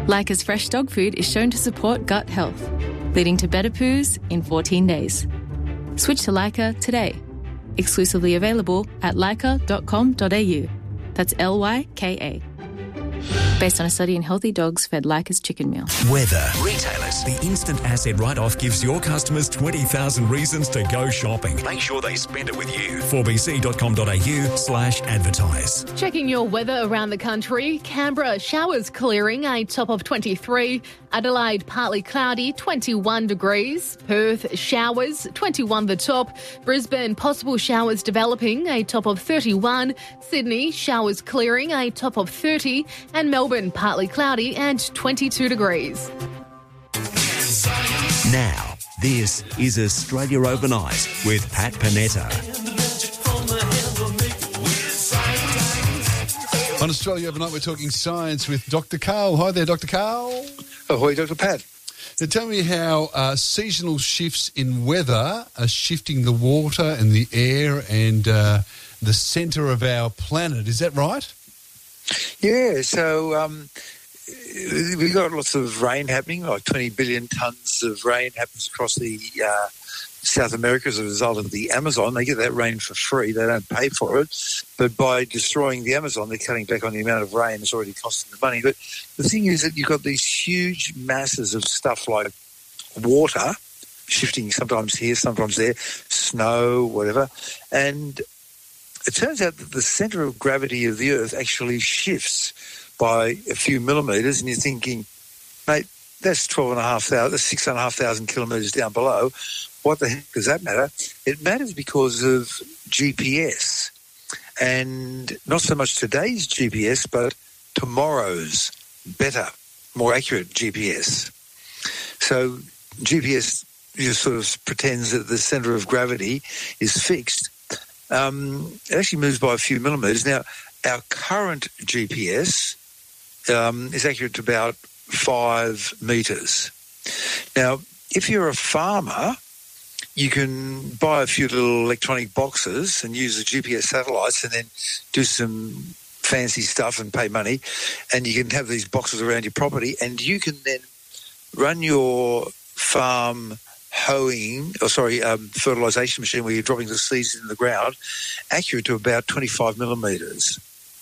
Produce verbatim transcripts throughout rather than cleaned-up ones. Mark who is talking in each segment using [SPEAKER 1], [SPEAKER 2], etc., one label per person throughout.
[SPEAKER 1] Leica's fresh dog food is shown to support gut health, leading to better poos in fourteen days. Switch to Leica today. Exclusively available at leica dot com dot a u. That's L Y K A. Based on a study in healthy dogs fed Leica's chicken meal.
[SPEAKER 2] Weather. Retailers. The instant asset write-off gives your customers twenty thousand reasons to go shopping. Make sure they spend it with you. four b c dot com dot a u slash advertise.
[SPEAKER 3] Checking your weather around the country. Canberra, showers clearing, a top of twenty-three. Adelaide, partly cloudy, twenty-one degrees. Perth, showers, twenty-one the top. Brisbane, possible showers developing, a top of thirty-one. Sydney, showers clearing, a top of thirty. And Melbourne, partly cloudy and twenty-two degrees.
[SPEAKER 2] Now, this is Australia Overnight with Pat Panetta.
[SPEAKER 4] On Australia Overnight, we're talking science with Doctor Carl. Hi there, Doctor Carl.
[SPEAKER 5] Ahoy, Doctor Pat.
[SPEAKER 4] Now, tell me how uh, seasonal shifts in weather are shifting the water and the air and uh, the centre of our planet. Is that right?
[SPEAKER 5] Yeah, so um, we've got lots of rain happening, like twenty billion tonnes of rain happens across the uh, South America as a result of the Amazon. They get that rain for free. They don't pay for it. But by destroying the Amazon, they're cutting back on the amount of rain. It's already costing them money. But the thing is that you've got these huge masses of stuff like water shifting sometimes here, sometimes there, snow, whatever. And it turns out that the centre of gravity of the Earth actually shifts by a few millimetres, and you're thinking, mate, that's twelve and a half thousand, that's six and a half thousand kilometres down below. What the heck does that matter? It matters because of G P S, and not so much today's G P S, but tomorrow's better, more accurate G P S. So G P S just sort of pretends that the centre of gravity is fixed. Um, it actually moves by a few millimetres. Now, our current G P S um, is accurate to about five metres. Now, if you're a farmer, you can buy a few little electronic boxes and use the G P S satellites and then do some fancy stuff and pay money, and you can have these boxes around your property, and you can then run your farm hoeing, or sorry, um, fertilisation machine where you're dropping the seeds in the ground, accurate to about twenty-five millimetres.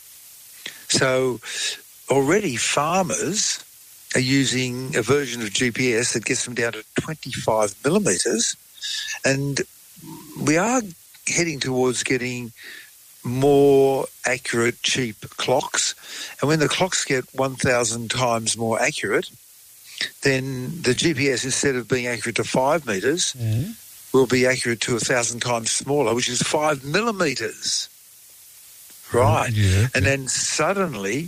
[SPEAKER 5] So already farmers are using a version of G P S that gets them down to twenty-five millimetres, and we are heading towards getting more accurate, cheap clocks. And when the clocks get one thousand times more accurate, then the G P S, instead of being accurate to five metres, mm-hmm. will be accurate to a thousand times smaller, which is five millimetres. Right. Yeah. And then suddenly,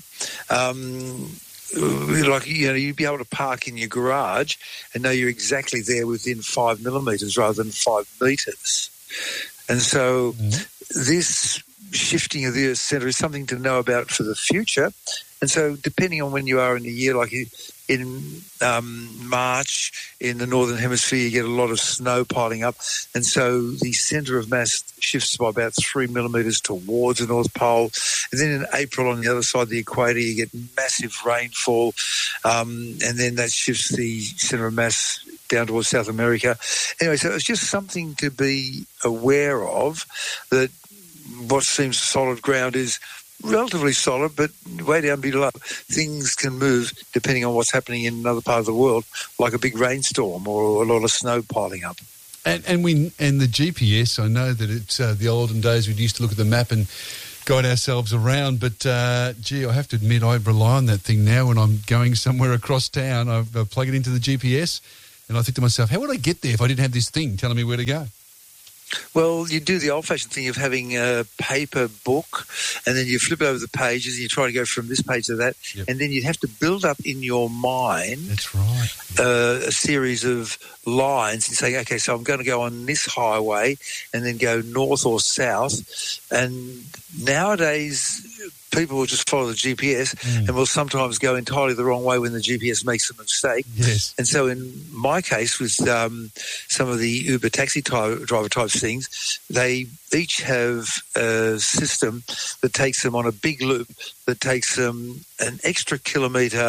[SPEAKER 5] um, like, you know, you'd be able to park in your garage and know you're exactly there within five millimetres rather than five metres. And so mm-hmm. this shifting of the Earth's centre is something to know about for the future. And so depending on when you are in the year, like in um, March in the Northern Hemisphere, you get a lot of snow piling up. And so the centre of mass shifts by about three millimetres towards the North Pole. And then in April on the other side of the equator, you get massive rainfall. Um, and then that shifts the centre of mass down towards South America. Anyway, so it's just something to be aware of, that what seems solid ground is relatively solid, but way down below, things can move depending on what's happening in another part of the world, like a big rainstorm or a lot of snow piling up.
[SPEAKER 4] And, and we and the G P S, I know that it's uh, the olden days we used to look at the map and guide ourselves around, but uh, gee, I have to admit I rely on that thing now when I'm going somewhere across town. I uh, plug it into the G P S and I think to myself, how would I get there if I didn't have this thing telling me where to go?
[SPEAKER 5] Well, you do the old-fashioned thing of having a paper book, and then you flip over the pages and you try to go from this page to that, yep. and then you'd have to build up in your mind
[SPEAKER 4] That's right.
[SPEAKER 5] uh, a series of lines and say, okay, so I'm going to go on this highway and then go north or south. And nowadays, people will just follow the G P S mm. and will sometimes go entirely the wrong way when the G P S makes a mistake.
[SPEAKER 4] Yes.
[SPEAKER 5] And so in my case, with um, some of the Uber taxi ty- driver type things, they each have a system that takes them on a big loop that takes them an extra kilometre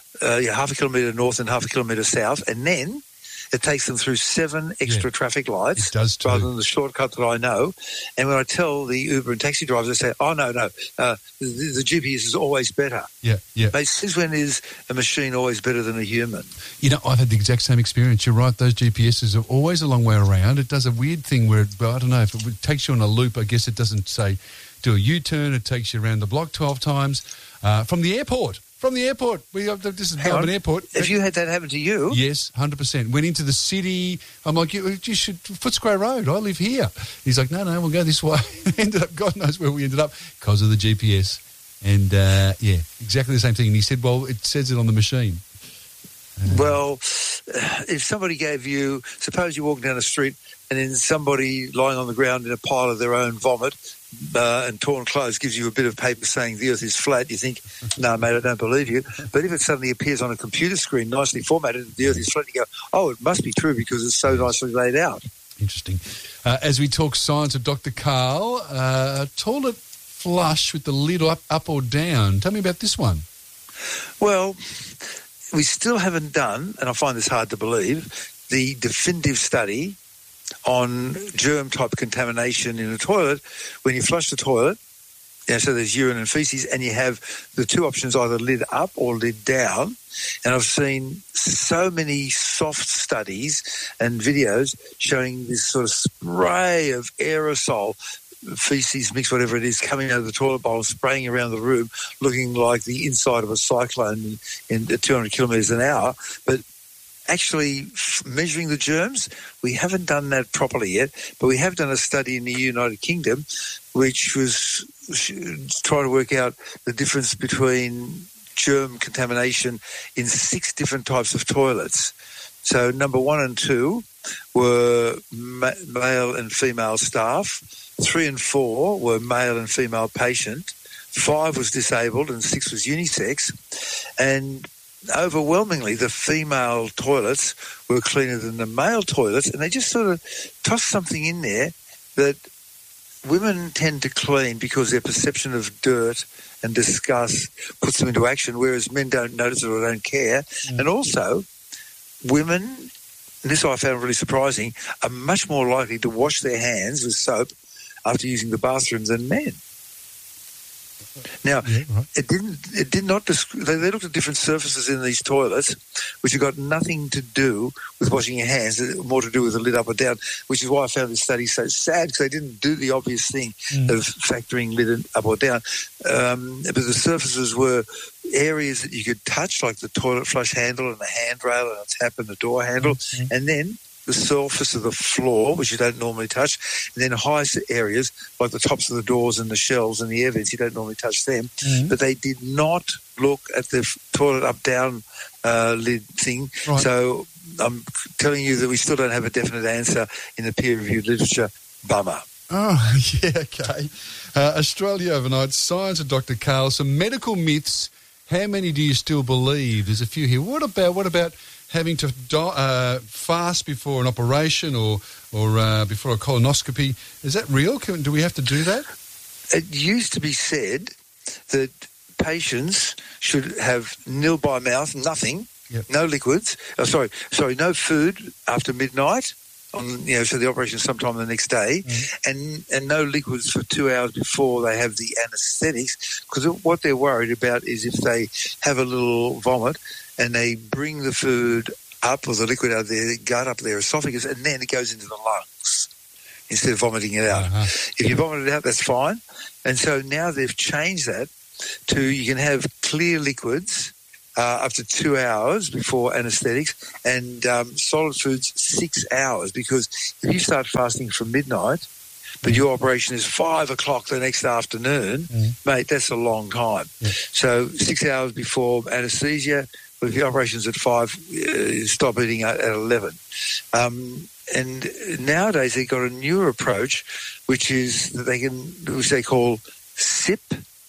[SPEAKER 5] uh, yeah, half a kilometre north and half a kilometre south, and then it takes them through seven extra
[SPEAKER 4] Yeah.
[SPEAKER 5] traffic lights
[SPEAKER 4] It does too.
[SPEAKER 5] rather than the shortcut that I know. And when I tell the Uber and taxi drivers, they say, oh, no, no, uh, the, the G P S is always better.
[SPEAKER 4] Yeah, yeah.
[SPEAKER 5] Mate, since when is a machine always better than a human?
[SPEAKER 4] You know, I've had the exact same experience. You're right, those G P S's are always a long way around. It does a weird thing where, well, I don't know, if it takes you on a loop, I guess it doesn't say do a U-turn, it takes you around the block twelve times. Uh, from the airport, from the airport. We have, this is
[SPEAKER 5] Hang
[SPEAKER 4] Melbourne
[SPEAKER 5] on.
[SPEAKER 4] Airport.
[SPEAKER 5] Have you had that happen to you?
[SPEAKER 4] Yes, one hundred percent. Went into the city. I'm like, you, you should, Footscray Road, I live here. He's like, no, no, we'll go this way. Ended up, God knows where we ended up, because of the G P S. And, uh, yeah, exactly the same thing. And he said, well, it says it on the machine. Uh,
[SPEAKER 5] Well, if somebody gave you, suppose you walk down the street and then somebody lying on the ground in a pile of their own vomit uh, and torn clothes gives you a bit of paper saying the earth is flat, you think, no, mate, I don't believe you. But if it suddenly appears on a computer screen, nicely formatted, the earth is flat, you go, oh, it must be true because it's so nicely laid out.
[SPEAKER 4] Interesting. Uh, as we talk science with Doctor Karl, uh, toilet flush with the lid up, up or down. Tell me about this one.
[SPEAKER 5] Well, we still haven't done, and I find this hard to believe, the definitive study on germ-type contamination in a toilet. When you flush the toilet, you know, so there's urine and feces, and you have the two options, either lid up or lid down. And I've seen so many soft studies and videos showing this sort of spray of aerosol, feces, mix, whatever it is, coming out of the toilet bowl, spraying around the room, looking like the inside of a cyclone in, in two hundred kilometres an hour. But actually f- measuring the germs, we haven't done that properly yet. But we have done a study in the United Kingdom which was trying to work out the difference between germ contamination in six different types of toilets. So number one and two were ma- male and female staff. Three and four were male and female patient. Five was disabled and six was unisex. And overwhelmingly, the female toilets were cleaner than the male toilets. And they just sort of tossed something in there that women tend to clean because their perception of dirt and disgust puts them into action, whereas men don't notice it or don't care. Mm. And also, women, and this I found really surprising, are much more likely to wash their hands with soap after using the bathroom than men. Now, yeah, right. it didn't. It did not. Disc- they, they looked at different surfaces in these toilets, which have got nothing to do with washing your hands, more to do with the lid up or down. Which is why I found this study so sad, because they didn't do the obvious thing mm. of factoring lid up or down. Um, but the surfaces were areas that you could touch, like the toilet flush handle and the handrail and a tap and the door handle, mm-hmm. and then the surface of the floor, which you don't normally touch, and then high areas like the tops of the doors and the shelves and the air vents, you don't normally touch them. Mm-hmm. But they did not look at the toilet up-down uh, lid thing. Right. So I'm telling you that we still don't have a definite answer in the peer-reviewed literature. Bummer.
[SPEAKER 4] Oh, yeah, okay. Uh, Australia overnight, science with Doctor Karl. Some medical myths. How many do you still believe? There's a few here. What about what about having to do, uh, fast before an operation or or uh, before a colonoscopy? Is that real? Can, do we have to do that?
[SPEAKER 5] It used to be said that patients should have nil by mouth, nothing, yep. no liquids. Oh, sorry, sorry, no food after midnight. On, you know, so the operation sometime the next day, mm-hmm. and and no liquids for two hours before they have the anaesthetics, because what they're worried about is if they have a little vomit and they bring the food up or the liquid out of their gut, up their esophagus, and then it goes into the lungs instead of vomiting it out. Uh-huh. If you vomit it out, that's fine. And so now they've changed that to you can have clear liquids Uh, up to two hours before anaesthetics, and um, solid foods six hours, because if you start fasting from midnight, but your operation is five o'clock the next afternoon, mm. mate, that's a long time. Yeah. So six hours before anaesthesia, but if your operation's at five, uh, stop eating at, at eleven. Um, and nowadays they've got a newer approach, which is that they can, which they call sip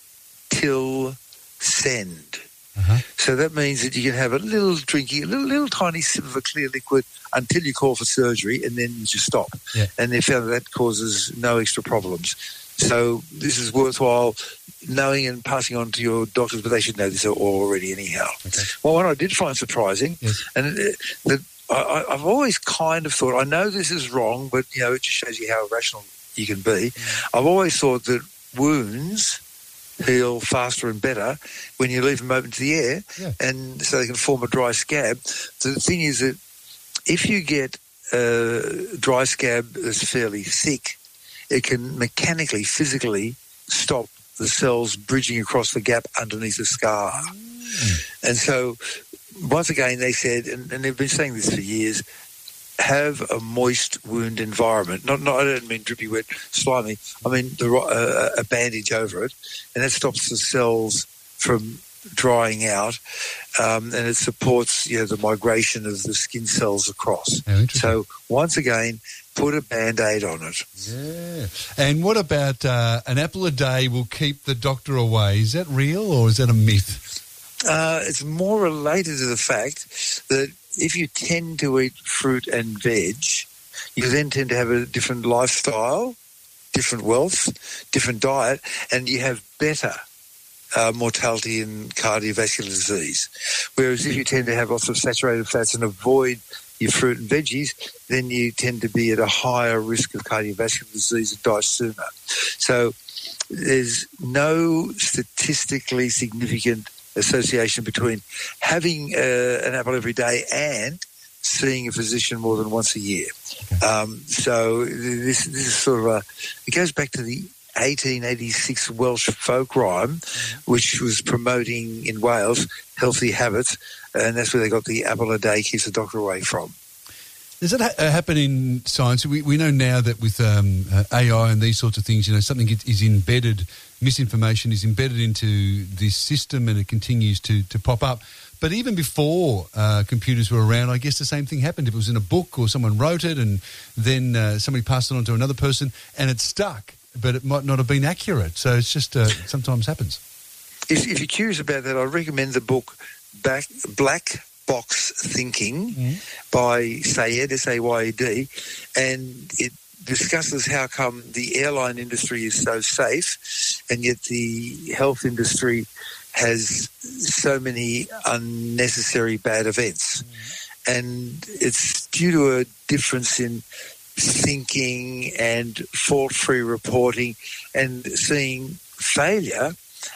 [SPEAKER 5] till send. Uh-huh. So that means that you can have a little drinky, a little, little tiny sip of a clear liquid until you call for surgery, and then you just stop. Yeah. And they found that, that causes no extra problems. So this is worthwhile knowing and passing on to your doctors, but they should know this already anyhow.
[SPEAKER 4] Okay.
[SPEAKER 5] Well, what I did find surprising,
[SPEAKER 4] yes.
[SPEAKER 5] and that I, I've always kind of thought, I know this is wrong, but, you know, it just shows you how irrational you can be. Mm. I've always thought that wounds heal faster and better when you leave them open to the air, yeah. and so they can form a dry scab. So the thing is that if you get a dry scab that's fairly thick, it can mechanically, physically stop the cells bridging across the gap underneath the scar. Mm. And so, once again, they said, and, and they've been saying this for years, have a moist wound environment. Not, not I don't mean drippy, wet, slimy. I mean the, uh, a bandage over it, and that stops the cells from drying out, um, and it supports, you know, the migration of the skin cells across.
[SPEAKER 4] Oh,
[SPEAKER 5] so once again, put a Band-Aid on it.
[SPEAKER 4] Yeah. And what about uh, an apple a day will keep the doctor away? Is that real or is that a myth?
[SPEAKER 5] Uh, it's more related to the fact that if you tend to eat fruit and veg, you then tend to have a different lifestyle, different wealth, different diet, and you have better uh, mortality in cardiovascular disease. Whereas if you tend to have lots of saturated fats and avoid your fruit and veggies, then you tend to be at a higher risk of cardiovascular disease and die sooner. So there's no statistically significant association between having uh, an apple every day and seeing a physician more than once a year. Okay. Um, so this, this is sort of a, it goes back to the eighteen eighty-six Welsh folk rhyme, which was promoting in Wales healthy habits, and that's where they got the apple a day keeps the doctor away from.
[SPEAKER 4] Does that ha- happen in science? We we know now that with um, uh, A I and these sorts of things, you know, something is embedded, misinformation is embedded into this system and it continues to, to pop up. But even before uh, computers were around, I guess the same thing happened. If it was in a book or someone wrote it and then uh, somebody passed it on to another person and it stuck, but it might not have been accurate. So it's just uh, sometimes happens.
[SPEAKER 5] If, if you're curious about that, I recommend the book Back, Black Box Thinking mm. by Sayed, S A Y E D, and it discusses how come the airline industry is so safe and yet the health industry has so many unnecessary bad events. Mm. And it's due to a difference in thinking and fault-free reporting and seeing failure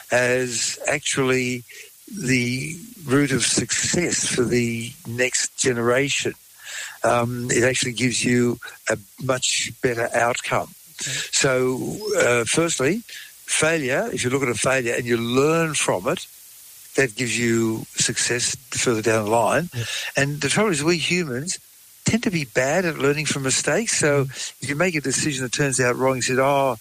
[SPEAKER 5] as actually the route of success for the next generation. Um, it actually gives you a much better outcome. Okay. So, uh, firstly, failure, if you look at a failure and you learn from it, that gives you success further down the line. Yep. And the trouble is we humans tend to be bad at learning from mistakes. So if you make a decision that turns out wrong, you said, oh,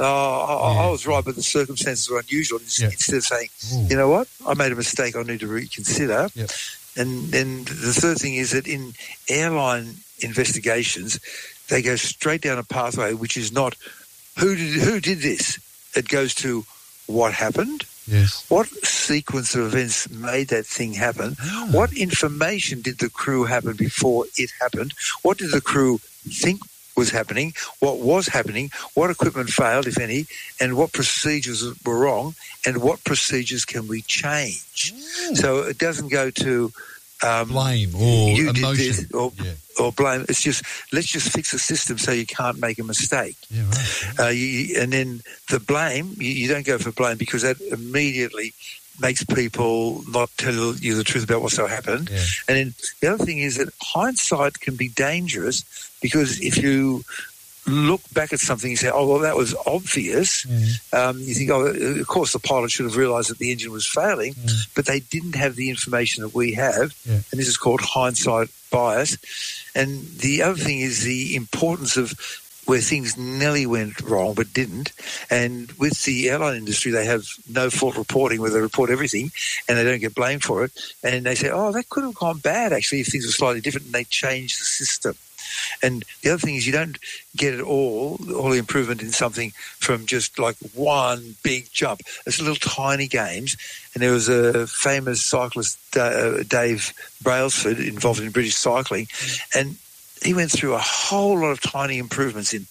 [SPEAKER 5] oh yeah. I was right, but the circumstances were unusual.
[SPEAKER 4] Yeah.
[SPEAKER 5] Instead of saying,
[SPEAKER 4] Ooh.
[SPEAKER 5] you know what, I made a mistake, I need to reconsider.
[SPEAKER 4] Yep.
[SPEAKER 5] And then the third thing is that in airline investigations, they go straight down a pathway which is not who did who did this. It goes to what happened.
[SPEAKER 4] Yes.
[SPEAKER 5] What sequence of events made that thing happen? Oh. What information did the crew happen before it happened? What did the crew think was happening? What was happening? What equipment failed, if any? And what procedures were wrong? And what procedures can we change? Mm. So it doesn't go to um,
[SPEAKER 4] blame or
[SPEAKER 5] you
[SPEAKER 4] emotion
[SPEAKER 5] did this or,
[SPEAKER 4] yeah.
[SPEAKER 5] or blame. It's just let's just fix the system so you can't make a mistake.
[SPEAKER 4] Yeah, right.
[SPEAKER 5] Uh, you, and then the blame, you, you don't go for blame because that immediately makes people not tell you the truth about what's so happened.
[SPEAKER 4] Yeah.
[SPEAKER 5] And then the other thing is that hindsight can be dangerous because if you look back at something and say, oh, well, that was obvious, mm. um, you think, oh, of course the pilot should have realised that the engine was failing, mm. but they didn't have the information that we have,
[SPEAKER 4] yeah.
[SPEAKER 5] and this is called hindsight bias. And the other thing is the importance of where things nearly went wrong but didn't. And with the airline industry, they have no fault reporting where they report everything and they don't get blamed for it. And they say, oh, that could have gone bad actually if things were slightly different, and they change the system. And the other thing is you don't get it all, all the improvement in something from just like one big jump. It's little tiny gains. And there was a famous cyclist, uh, Dave Brailsford, involved in British cycling, and he went through a whole lot of tiny improvements in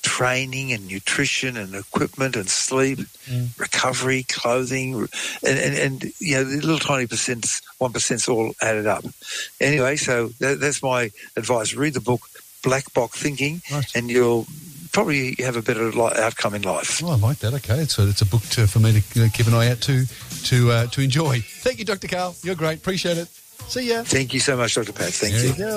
[SPEAKER 5] training and nutrition and equipment and sleep, mm. recovery, clothing, and, and, and, you know, the little tiny percents, one percent's all added up. Anyway, so that, that's my advice. Read the book, Black Box Thinking, right. and you'll probably have a better li- outcome in life.
[SPEAKER 4] Oh, I like that. Okay, so it's a book to, for me to you know, keep an eye out to to uh, to enjoy. Thank you, Doctor Karl. You're great. Appreciate it. See ya.
[SPEAKER 5] Thank you so much, Doctor Pat. Thank
[SPEAKER 4] there
[SPEAKER 5] you.
[SPEAKER 4] you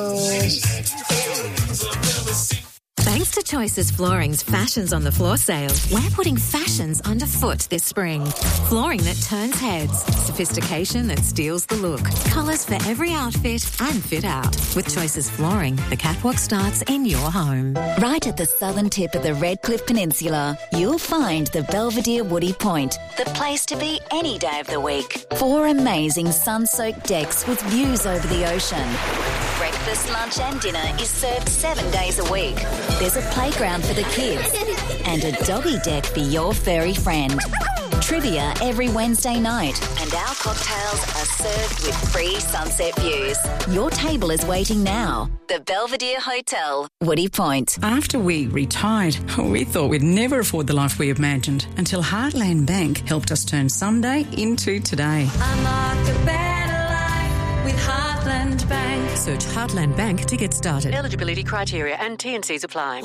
[SPEAKER 4] go.
[SPEAKER 6] Thanks to Choices Flooring's Fashions on the Floor sale, we're putting fashions underfoot this spring. Flooring that turns heads, sophistication that steals the look, colours for every outfit and fit out. With Choices Flooring, the catwalk starts in your home.
[SPEAKER 7] Right at the southern tip of the Redcliffe Peninsula, you'll find the Belvedere Woody Point, the place to be any day of the week. Four amazing sun-soaked decks with views over the ocean. Breakfast, lunch and dinner is served seven days a week. There's a playground for the kids and a doggy deck for your furry friend. Trivia every Wednesday night, and our cocktails are served with free sunset views. Your table is waiting now. The Belvedere Hotel, Woody Point.
[SPEAKER 8] After we retired, we thought we'd never afford the life we imagined until Heartland Bank helped us turn someday into today.
[SPEAKER 9] Unlock a better life with Heartland Bank.
[SPEAKER 10] Search Heartland Bank to get started.
[SPEAKER 11] Eligibility criteria and T and Cs apply.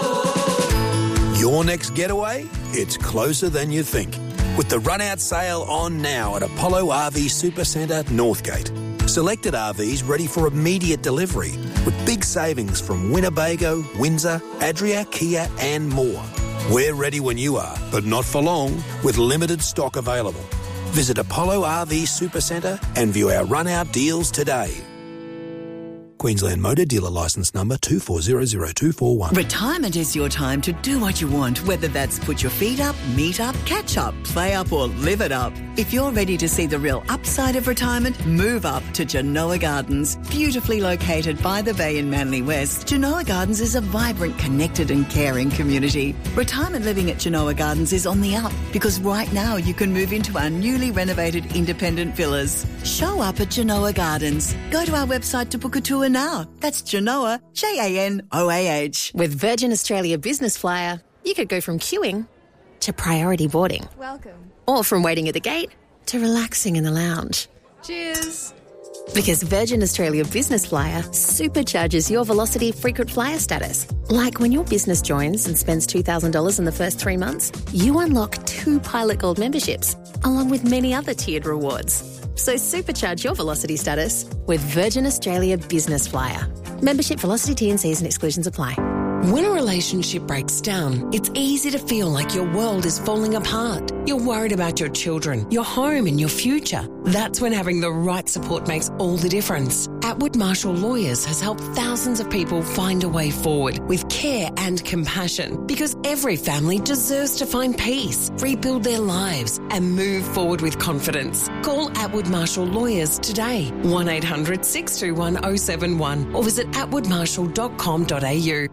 [SPEAKER 12] Your next getaway? It's closer than you think. With the run-out sale on now at Apollo R V Supercentre, Northgate. Selected R Vs ready for immediate delivery with big savings from Winnebago, Windsor, Adria, Kia and more. We're ready when you are, but not for long, with limited stock available. Visit Apollo R V Supercentre and view our run-out deals today. Queensland Motor Dealer Licence Number two four zero zero two four one.
[SPEAKER 13] Retirement is your time to do what you want, whether that's put your feet up, meet up, catch up, play up or live it up. If you're ready to see the real upside of retirement, move up to Genoa Gardens. Beautifully located by the bay in Manly West, Genoa Gardens is a vibrant, connected and caring community. Retirement living at Genoa Gardens is on the up because right now you can move into our newly renovated independent villas. Show up at Genoa Gardens. Go to our website to book a tour now. That's Genoa, J A N O A H.
[SPEAKER 1] With Virgin Australia Business Flyer, you could go from queuing to priority boarding.
[SPEAKER 3] Welcome.
[SPEAKER 1] Or from waiting at the gate to relaxing in the lounge.
[SPEAKER 3] Cheers.
[SPEAKER 1] Because Virgin Australia Business Flyer supercharges your Velocity frequent flyer status. Like when your business joins and spends two thousand dollars in the first three months, you unlock two Pilot Gold memberships, along with many other tiered rewards. So supercharge your Velocity status with Virgin Australia Business Flyer. Membership, Velocity, T and Cs and exclusions apply.
[SPEAKER 10] When a relationship breaks down, it's easy to feel like your world is falling apart. You're worried about your children, your home and your future. That's when having the right support makes all the difference. Atwood Marshall Lawyers has helped thousands of people find a way forward with care and compassion, because every family deserves to find peace, rebuild their lives and move forward with confidence. Call Atwood Marshall Lawyers today, one eight hundred six two one oh seven one, or visit atwood marshall dot com dot a u.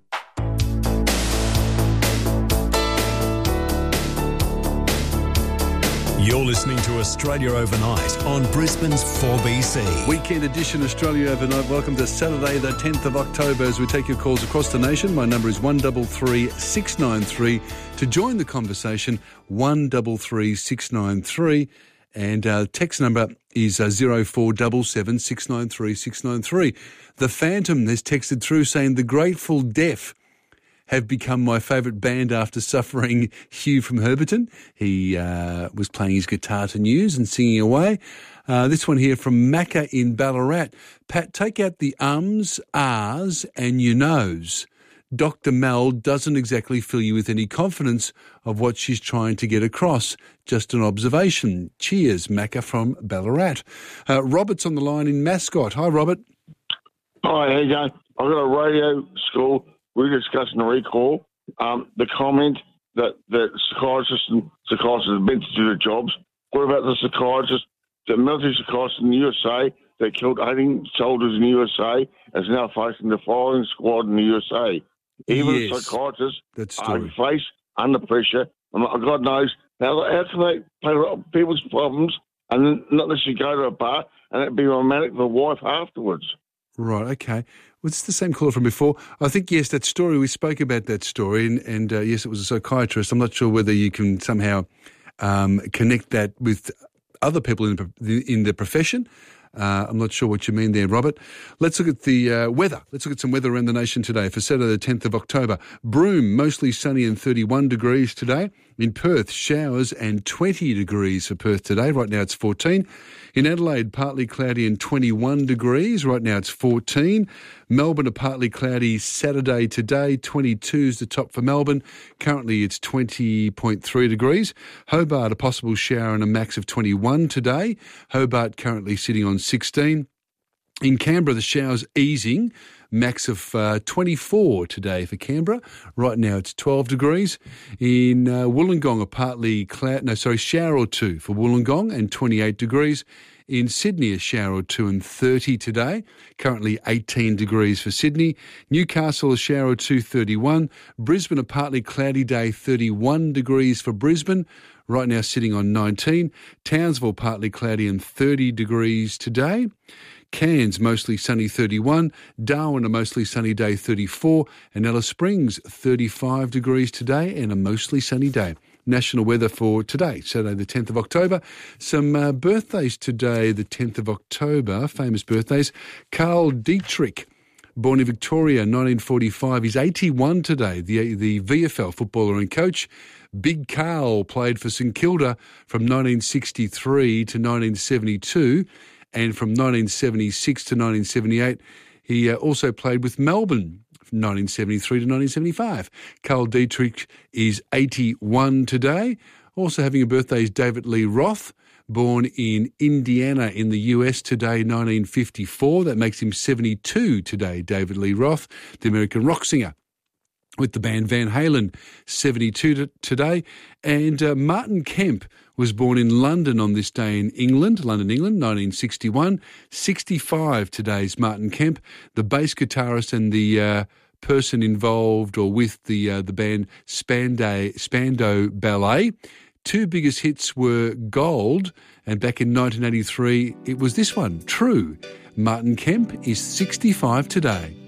[SPEAKER 2] You're listening to Australia Overnight on Brisbane's four B C.
[SPEAKER 4] Weekend edition Australia Overnight. Welcome to Saturday the tenth of October as we take your calls across the nation. My number is one three three six nine three. To join the conversation, one three three six nine three. And uh, text number is uh, zero four seven seven six nine three six nine three. The Phantom has texted through saying the Grateful Deaf have become my favourite band after suffering Hugh from Herberton. He uh, was playing his guitar to news and singing away. Uh, this one here from Macca in Ballarat. Pat, take out the ums, ahs and you knows. Doctor Mel doesn't exactly fill you with any confidence of what she's trying to get across. Just an observation. Cheers, Macca from Ballarat. Uh, Robert's on the line in Mascot. Hi, Robert.
[SPEAKER 14] Hi, how you going? I've got a radio school. We're discussing the recall. Um, the comment that, that psychiatrists and psychiatrists are meant to do their jobs. What about the psychiatrists, the military psychiatrist in the U S A that killed eighteen soldiers in the U S A is now facing the firing squad in the U S A? Even yes, the psychiatrists are faced under pressure. And God knows, how, how can they play people's problems and then not necessarily go to a bar and it'd be romantic for the wife afterwards?
[SPEAKER 4] Right, okay. Well, it's the same caller from before. I think, yes, that story, we spoke about that story, and, and uh, yes, it was a psychiatrist. I'm not sure whether you can somehow um, connect that with other people in the, in the profession. Uh, I'm not sure what you mean there, Robert. Let's look at the uh, weather. Let's look at some weather around the nation today for Saturday the tenth of October. Broome, mostly sunny and thirty-one degrees today. In Perth, showers and twenty degrees for Perth today. Right now it's fourteen. In Adelaide, partly cloudy and twenty-one degrees. Right now it's fourteen. Melbourne, a partly cloudy Saturday today. twenty-two is the top for Melbourne. Currently it's twenty point three degrees. Hobart, a possible shower and a max of twenty-one today. Hobart currently sitting on sixteen. In Canberra, the showers easing. Max of uh, twenty-four today for Canberra. Right now it's twelve degrees. In uh, Wollongong, a partly cloud, no, sorry, shower or two for Wollongong and twenty-eight degrees. In Sydney, a shower or two and thirty today. Currently eighteen degrees for Sydney. Newcastle, a shower or two, thirty-one. Brisbane, a partly cloudy day, thirty-one degrees for Brisbane. Right now sitting on nineteen. Townsville, partly cloudy and thirty degrees today. Cairns, mostly sunny, thirty-one. Darwin, a mostly sunny day, thirty-four. And Alice Springs, thirty-five degrees today and a mostly sunny day. National weather for today, Saturday the tenth of October. Some uh, birthdays today, the tenth of October, famous birthdays. Carl Dietrich, born in Victoria, nineteen forty-five. He's eighty-one today, the, the V F L footballer and coach. Big Carl played for St Kilda from nineteen sixty-three to nineteen seventy-two. And from nineteen seventy-six to nineteen seventy-eight, he uh, also played with Melbourne from nineteen seventy-three to nineteen seventy-five. Carl Dietrich is eighty-one today. Also having a birthday is David Lee Roth, born in Indiana in the U S today, nineteen fifty-four. That makes him seventy-two today, David Lee Roth, the American rock singer. With the band Van Halen, seventy-two to today. And uh, Martin Kemp was born in London on this day in England, London, England, nineteen sixty-one. sixty-five today's Martin Kemp, the bass guitarist and the uh, person involved or with the uh, the band Spandau, Spandau Ballet. Two biggest hits were Gold, and back in nineteen eighty-three, it was this one, True. Martin Kemp is sixty-five today.